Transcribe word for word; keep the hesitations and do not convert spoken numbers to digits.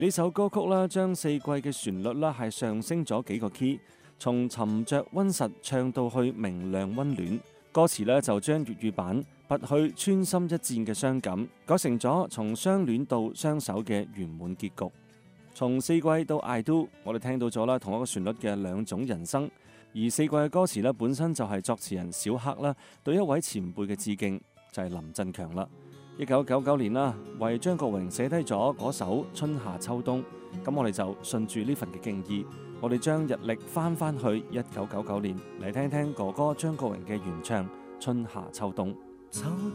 呢首歌曲啦，將四季嘅旋律啦係上升咗幾個 key，從沉着溫實唱到去明亮溫暖。歌詞呢就將粵語版拔去穿心一箭嘅傷感，改成咗從相戀到相守嘅圓滿結局。從四季到 I Do， 我哋聽到咗啦同一個旋律嘅兩種人生。而四季嘅歌詞呢本身就係作詞人小黑啦對一位前輩嘅致敬，就係林振強啦。一九九九年啦，為張國榮寫低咗嗰首春夏秋冬，咁我哋就順住呢份嘅敬意，我哋將日曆翻翻去一九九九年嚟聽聽哥哥張國榮嘅原唱《春夏秋冬》。